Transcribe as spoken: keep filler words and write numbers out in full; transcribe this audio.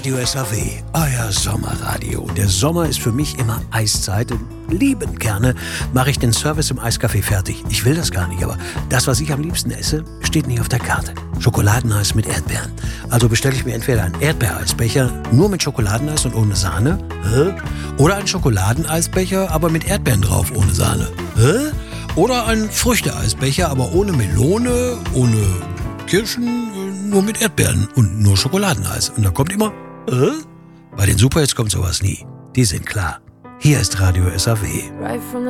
Radio S A W, euer Sommerradio. Der Sommer ist für mich immer Eiszeit und liebend gerne mache ich den Service im Eiscafé fertig. Ich will das gar nicht, aber das, was ich am liebsten esse, steht nicht auf der Karte. Schokoladeneis mit Erdbeeren. Also bestelle ich mir entweder einen Erdbeereisbecher nur mit Schokoladeneis und ohne Sahne, hä? Oder einen Schokoladeneisbecher, aber mit Erdbeeren drauf ohne Sahne. Hä? Oder einen Früchteeisbecher, aber ohne Melone, ohne Kirschen, nur mit Erdbeeren und nur Schokoladeneis. Und da kommt immer, äh? Bei den Superhits kommt sowas nie. Die sind klar. Hier ist Radio S A W. Right from the